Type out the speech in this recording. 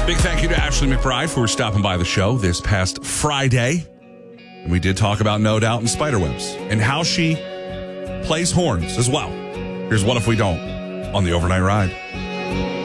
Big thank you to Ashley McBride for stopping by the show this past Friday. And we did talk about No Doubt and Spiderwebs and how she plays horns as well. Here's What If We Don't on the Overnight Ride.